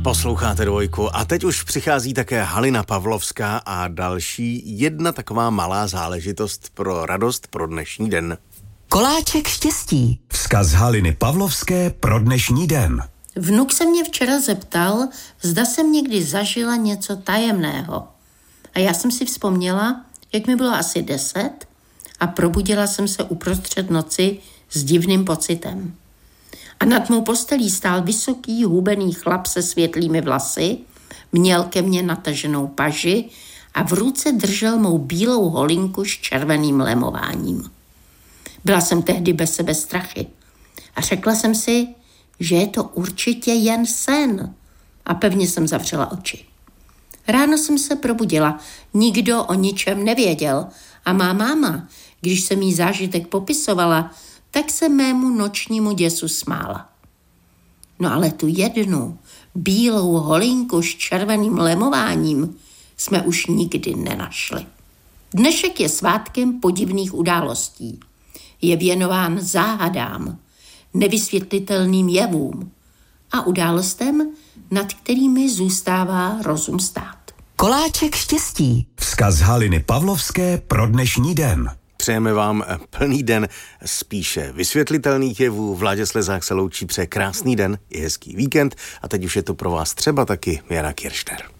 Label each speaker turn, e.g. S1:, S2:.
S1: Posloucháte Dvojku a teď už přichází také Halina Pavlovská a další jedna taková malá záležitost pro radost pro dnešní den.
S2: Koláček štěstí.
S3: Vzkaz Haliny Pavlovské pro dnešní den.
S4: Vnuk se mě včera zeptal, zda jsem někdy zažila něco tajemného. A já jsem si vzpomněla, jak mi bylo asi 10 a probudila jsem se uprostřed noci s divným pocitem. A nad mou postelí stál vysoký, hubený chlap se světlými vlasy, měl ke mně nataženou paži a v ruce držel mou bílou holinku s červeným lemováním. Byla jsem tehdy bez sebe strachy a řekla jsem si, že je to určitě jen sen a pevně jsem zavřela oči. Ráno jsem se probudila, nikdo o ničem nevěděl a má máma, když jsem jí zážitek popisovala, tak se mému nočnímu děsu smála. No ale tu jednu bílou holinku s červeným lemováním jsme už nikdy nenašli. Dnešek je svátkem podivných událostí. Je věnován záhadám, nevysvětlitelným jevům a událostem, nad kterými zůstává rozum stát.
S2: Koláček štěstí.
S3: Vzkaz Haliny Pavlovské pro dnešní den.
S1: Přejeme vám plný den spíše vysvětlitelných jevů. Vláďa Slezák se loučí, přeje krásný den i hezký víkend a teď už je to pro vás třeba taky Jana Kiršner.